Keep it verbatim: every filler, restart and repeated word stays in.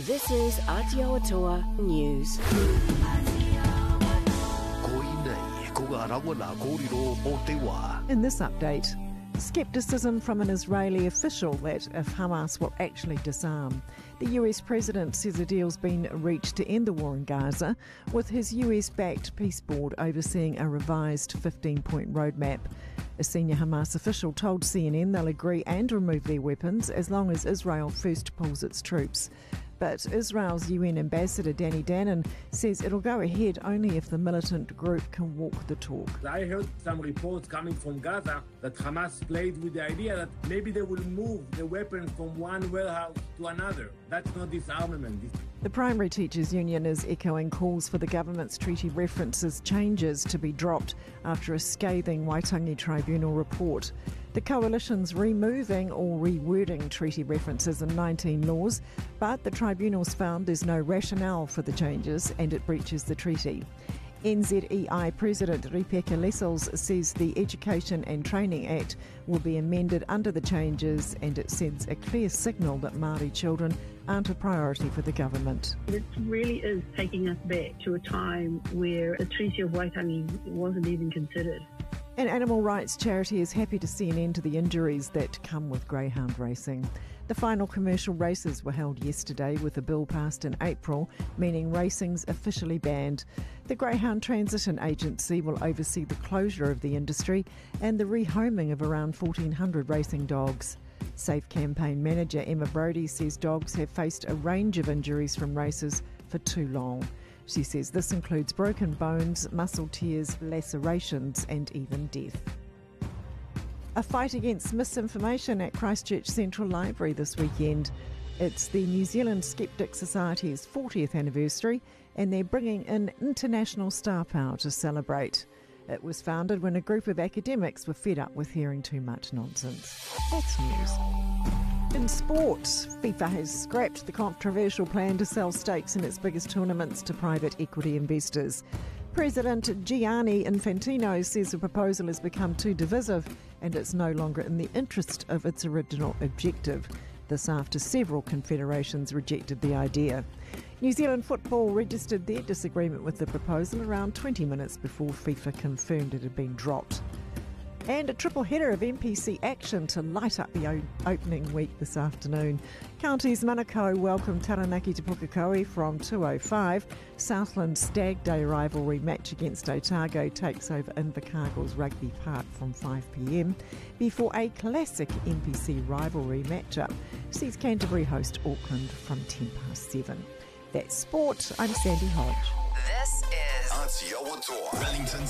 This is Aotearoa News. In this update, scepticism from an Israeli official that if Hamas will actually disarm. The U S president says a deal's been reached to end the war in Gaza, with his U S-backed peace board overseeing a revised fifteen-point roadmap. A senior Hamas official told C N N they'll agree and remove their weapons as long as Israel first pulls its troops. But Israel's U N ambassador Danny Danon says it'll go ahead only if the militant group can walk the talk. I heard some reports coming from Gaza that Hamas played with the idea that maybe they will move the weapons from one warehouse to another. That's not disarmament. The Primary Teachers Union is echoing calls for the government's treaty references changes to be dropped after a scathing Waitangi Tribunal report. The coalition's removing or rewording treaty references in nineteen laws, but the tribunals found there's no rationale for the changes and it breaches the treaty. N Z E I President Ripeka Lessels says the Education and Training Act will be amended under the changes, and it sends a clear signal that Māori children aren't a priority for the government. It really is taking us back to a time where the Treaty of Waitangi wasn't even considered. An animal rights charity is happy to see an end to the injuries that come with greyhound racing. The final commercial races were held yesterday, with a bill passed in April, meaning racing's officially banned. The Greyhound Transition Agency will oversee the closure of the industry and the rehoming of around fourteen hundred racing dogs. Safe Campaign manager Emma Brody says dogs have faced a range of injuries from races for too long. She says this includes broken bones, muscle tears, lacerations and even death. A fight against misinformation at Christchurch Central Library this weekend. It's the New Zealand Skeptic Society's fortieth anniversary, and they're bringing in international star power to celebrate. It was founded when a group of academics were fed up with hearing too much nonsense. That's news. In sport, FIFA has scrapped the controversial plan to sell stakes in its biggest tournaments to private equity investors. President Gianni Infantino says the proposal has become too divisive and it's no longer in the interest of its original objective. This after several confederations rejected the idea. New Zealand Football registered their disagreement with the proposal around twenty minutes before FIFA confirmed it had been dropped. And a triple header of N P C action to light up the o- opening week this afternoon. Counties Manukau welcome Taranaki to Pukekohe from two oh five. Southland Stag Day rivalry match against Otago takes over Invercargill's Rugby Park from five p m before a classic N P C rivalry matchup sees Canterbury host Auckland from ten past seven. That's sport. I'm Sandy Hodge. This is Aotearoa Wellington.